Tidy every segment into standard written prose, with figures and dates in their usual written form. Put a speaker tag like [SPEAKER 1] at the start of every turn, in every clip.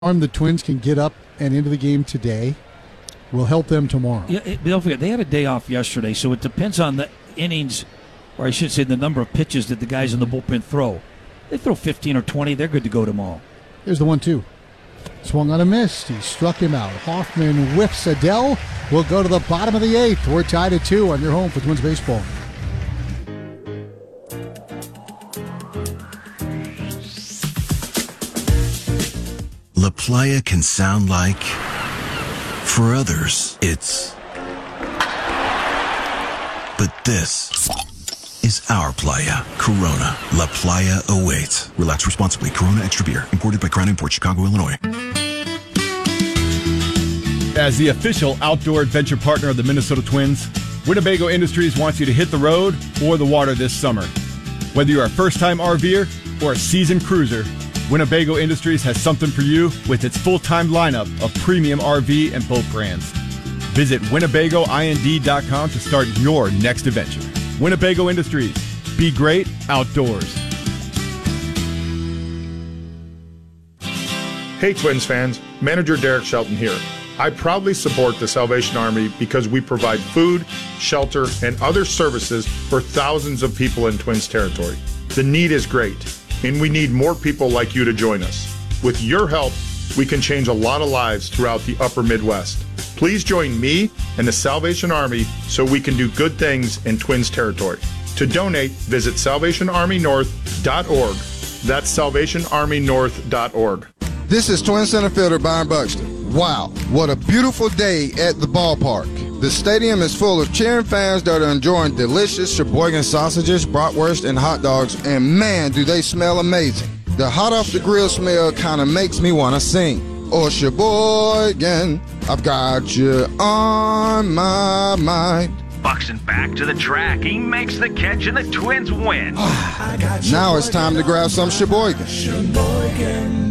[SPEAKER 1] The Twins can get up and into the game today will help them tomorrow.
[SPEAKER 2] Yeah, don't forget, they had a day off yesterday, so it depends on the innings, or I should say the number of pitches that the guys in the bullpen throw. They throw 15 or 20, they're good to go tomorrow.
[SPEAKER 1] Here's the 1-2. Swung on a miss. He struck him out. Hoffman whiffs. Adele will go to the bottom of the 8th. We're tied at 2 on your home for Twins baseball.
[SPEAKER 3] La Playa can sound like, for others, it's. But this is our playa. Corona. La Playa awaits. Relax responsibly. Corona Extra Beer. Imported by Crown Imports, Chicago, Illinois.
[SPEAKER 4] As the official outdoor adventure partner of the Minnesota Twins, Winnebago Industries wants you to hit the road or the water this summer. Whether you're a first-time RVer or a seasoned cruiser, Winnebago Industries has something for you with its full-time lineup of premium RV and boat brands. Visit WinnebagoIND.com to start your next adventure. Winnebago Industries. Be great outdoors.
[SPEAKER 5] Hey Twins fans, Manager Derek Shelton here. I proudly support the Salvation Army because we provide food, shelter, and other services for thousands of people in Twins territory. The need is great, and we need more people like you to join us. With your help, we can change a lot of lives throughout the upper Midwest. Please join me and the Salvation Army so we can do good things in Twins territory. To donate, visit salvationarmynorth.org. That's salvationarmynorth.org.
[SPEAKER 6] This is Twin center fielder Byron Buxton. Wow, what a beautiful day at the ballpark. The stadium is full of cheering fans that are enjoying delicious Sheboygan sausages, bratwurst, and hot dogs, and man, do they smell amazing. The hot off the grill smell kind of makes me want to sing. Oh, Sheboygan, I've got you on my mind.
[SPEAKER 7] Buxton back to the track. He makes the catch and the Twins win.
[SPEAKER 6] Now it's time to grab some Sheboygan.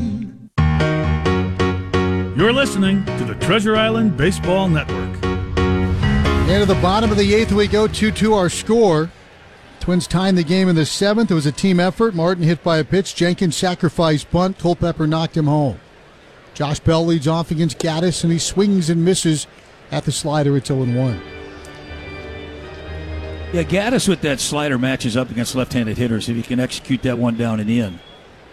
[SPEAKER 8] You're listening to the Treasure Island Baseball Network.
[SPEAKER 1] Into the bottom of the 8th we go, 2-2 our score. Twins tying the game in the 7th. It was a team effort. Martin hit by a pitch. Jenkins sacrificed bunt. Culpepper knocked him home. Josh Bell leads off against Gaddis, and he swings and misses at the slider. It's 0-1.
[SPEAKER 2] Yeah, Gaddis with that slider matches up against left-handed hitters if he can execute that one down and in.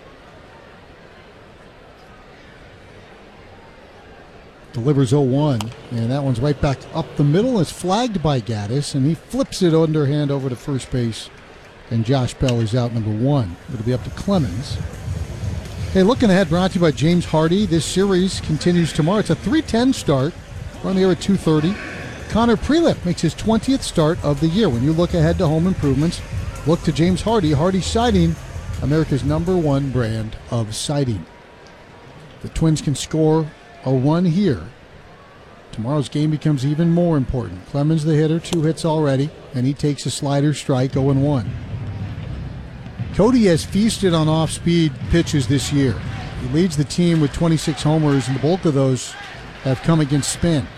[SPEAKER 1] Delivers 0-1, and that one's right back up the middle. It's flagged by Gaddis, and he flips it underhand over to first base, and Josh Bell is out number 1. It'll be up to Clemens. Hey, looking ahead, brought to you by James Hardy. This series continues tomorrow. It's a 3:10 start. We're on the air at 2:30. Connor Prelip makes his 20th start of the year. When you look ahead to home improvements, look to James Hardy. Hardy Siding, America's #1 brand of siding. The Twins can score a run here. Tomorrow's game becomes even more important. Clemens, the hitter, 2 hits already, and he takes a slider strike, 0-1. Cody has feasted on off-speed pitches this year. He leads the team with 26 homers, and the bulk of those have come against spin.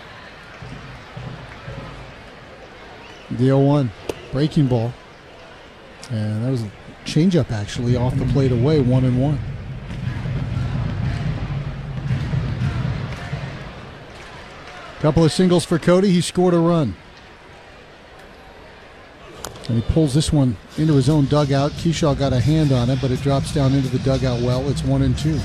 [SPEAKER 1] The 0-1 breaking ball, and that was a changeup actually off the plate away, 1-1. Couple of singles for Cody. He scored a run. And he pulls this one into his own dugout. Keyshaw got a hand on it, but it drops down into the dugout well. It's 1-2.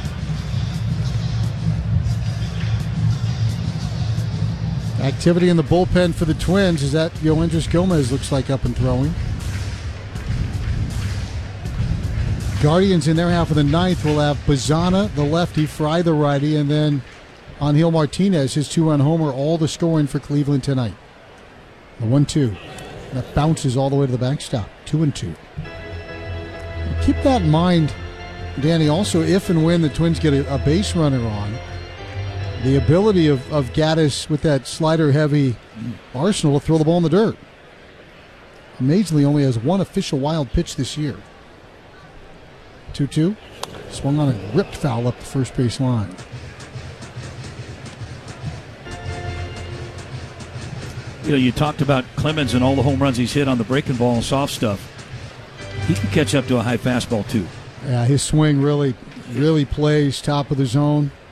[SPEAKER 1] Activity in the bullpen for the Twins is that Yoendris Gomez looks like up and throwing. Guardians in their half of the 9th will have Bazana, the lefty, Fry, the righty, and then Angel Martinez, his 2-run homer, all the scoring for Cleveland tonight. The 1-2. That bounces all the way to the backstop. 2-2. Keep that in mind, Danny, also if and when the Twins get a base runner on, the ability of Gaddis with that slider-heavy arsenal to throw the ball in the dirt. Amazingly, only has one official wild pitch this year. 2-2. Swung on a ripped foul up the first base line.
[SPEAKER 2] You know, you talked about Clemens and all the home runs he's hit on the breaking ball and soft stuff. He can catch up to a high fastball, too.
[SPEAKER 1] Yeah, his swing really plays top of the zone.